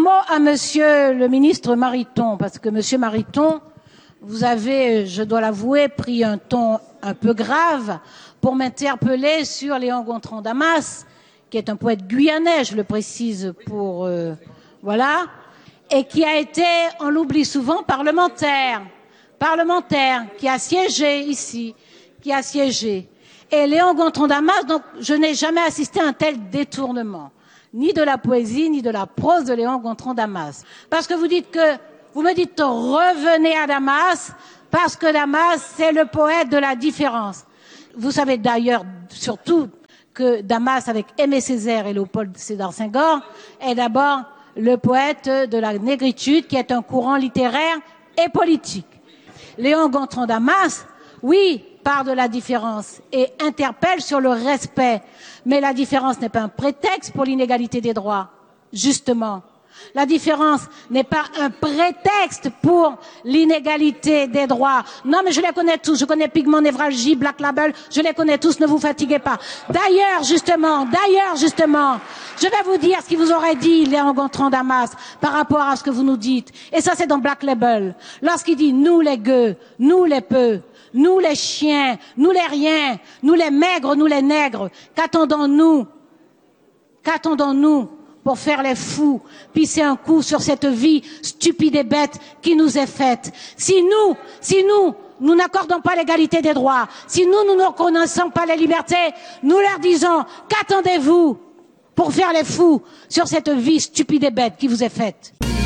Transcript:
mot à monsieur le ministre Mariton, parce que monsieur Mariton, vous avez, je dois l'avouer, pris un ton un peu grave pour m'interpeller sur Léon Gontran Damas, qui est un poète guyanais, je le précise pour, voilà, et qui a été, on l'oublie souvent, parlementaire, qui a siégé ici, qui a siégé. Et Léon Gontran Damas, donc, je n'ai jamais assisté à un tel détournement, ni de la poésie, ni de la prose de Léon Gontran Damas. Parce que vous me dites, revenez à Damas, parce que Damas, c'est le poète de la différence. Vous savez d'ailleurs, surtout, que Damas, avec Aimé Césaire et Léopold Sédar Senghor, est d'abord le poète de la négritude, qui est un courant littéraire et politique. Léon Gontran Damas, oui, part de la différence et interpelle sur le respect. Mais la différence n'est pas un prétexte pour l'inégalité des droits, justement. La différence n'est pas un prétexte pour l'inégalité des droits. Non, mais je les connais tous. Je connais Pigment, Névralgie, Black Label. Je les connais tous. Ne vous fatiguez pas. D'ailleurs, justement, je vais vous dire ce qu'il vous aurait dit, Léon Gontran Damas, par rapport à ce que vous nous dites. Et ça, c'est dans Black Label. Lorsqu'il dit, nous les gueux, nous les peu, nous les chiens, nous les riens, nous les maigres, nous les nègres, qu'attendons-nous? Pour faire les fous, pisser un coup sur cette vie stupide et bête qui nous est faite. Si nous n'accordons pas l'égalité des droits, si nous ne reconnaissons pas les libertés, nous leur disons, qu'attendez-vous pour faire les fous sur cette vie stupide et bête qui vous est faite?